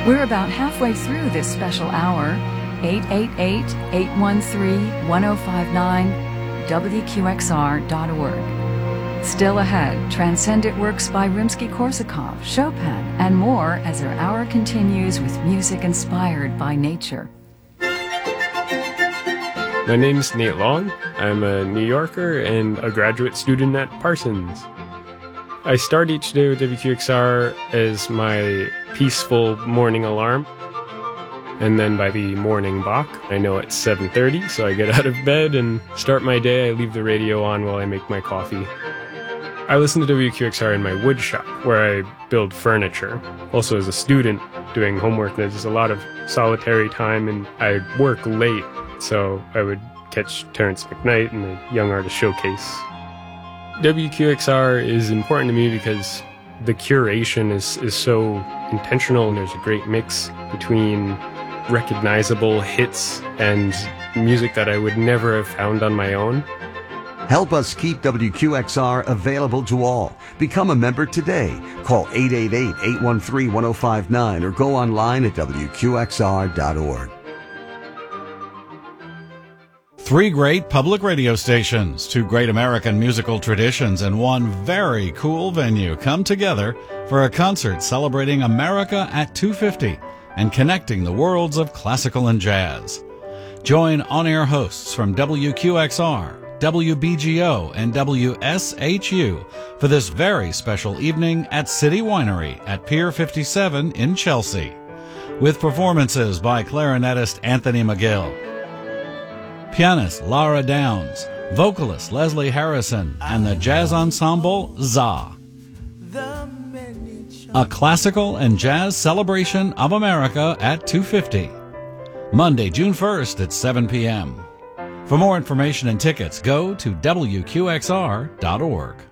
We're about halfway through this special hour. 888-813-1059, WQXR.org. Still ahead, Transcendent Works by Rimsky-Korsakov, Chopin, and more as our hour continues with music inspired by nature. My name's Nate Long. I'm a New Yorker and a graduate student at Parsons. I start each day with WQXR as my peaceful morning alarm. And then by the morning Bach, I know it's 7:30, so I get out of bed and start my day. I leave the radio on while I make my coffee. I listen to WQXR in my wood shop, where I build furniture. Also as a student doing homework, there's a lot of solitary time, and I work late, so I would catch Terrence McKnight and the Young Artist Showcase. WQXR is important to me because the curation is so intentional, and there's a great mix between recognizable hits and music that I would never have found on my own. Help us keep WQXR available to all. Become a member today. Call 888-813-1059 or go online at WQXR.org. 3 great public radio stations, 2 great American musical traditions, and 1 very cool venue come together for a concert celebrating America at 250 and connecting the worlds of classical and jazz. Join on-air hosts from WQXR, WBGO, and WSHU for this very special evening at City Winery at Pier 57 in Chelsea, with performances by clarinetist Anthony McGill, pianist Lara Downs, vocalist Leslie Harrison, and the jazz ensemble ZA. A classical and jazz celebration of America at 250. Monday, June 1st at 7 p.m. For more information and tickets, go to WQXR.org.